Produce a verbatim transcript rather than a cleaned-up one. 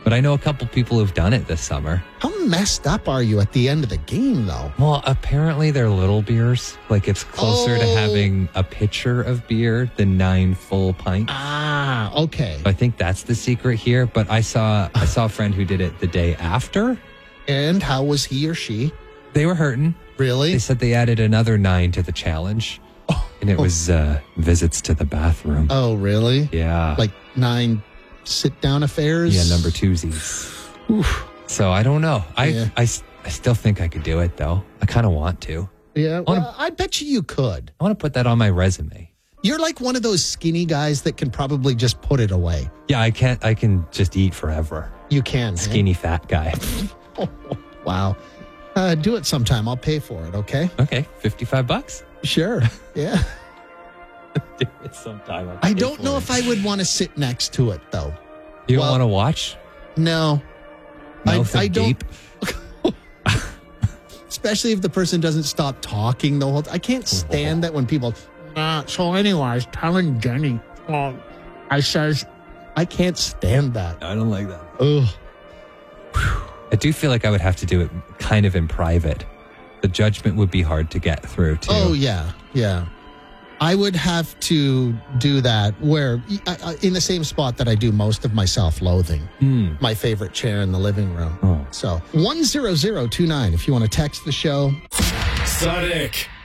But I know a couple people who've done it this summer. How messed up are you at the end of the game, though? Well, apparently they're little beers. Like it's closer Oh. to having a pitcher of beer than nine full pints. Ah, okay. I think that's the secret here. But I saw I saw a friend who did it the day after. And how was he or she? They were hurting. Really? They said they added another nine to the challenge. And it was uh, visits to the bathroom. Oh, really? Yeah. Like nine sit-down affairs? Yeah, number twosies. Oof. So I don't know. I, Yeah. I, I still think I could do it, though. I kind of want to. Yeah, wanna- well, I bet you you could. I want to put that on my resume. You're like one of those skinny guys that can probably just put it away. Yeah, I can't. I can just eat forever. You can. eh? Skinny fat guy. Wow. Uh, do it sometime. I'll pay for it, okay? Okay, fifty-five bucks. Sure. Yeah. Do it sometime. I don't know if I would want to sit next to it, though. You don't well- want to watch? No. Mouth I, I and don't. gape? Especially if the person doesn't stop talking the whole time. I can't stand that when people. Uh, so anyway, I was telling Jenny. Uh, I says, I can't stand that. I don't like that. Ugh. I do feel like I would have to do it kind of in private. The judgment would be hard to get through, too. Oh yeah, yeah. I would have to do that where I- I- in the same spot that I do most of my self-loathing. Hmm. My favorite chair in the living room. Oh. So one zero zero two nine if you want to text the show. Sonic.